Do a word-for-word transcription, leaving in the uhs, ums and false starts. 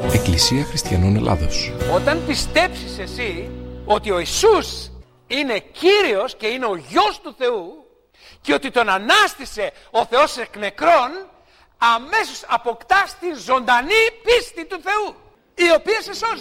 Εκκλησία Χριστιανών Ελλάδος. Όταν πιστέψεις εσύ ότι ο Ιησούς είναι Κύριος και είναι ο Γιος του Θεού και ότι τον ανάστησε ο Θεός εκ νεκρών, αμέσως αποκτάς την ζωντανή πίστη του Θεού, η οποία σε σώζει.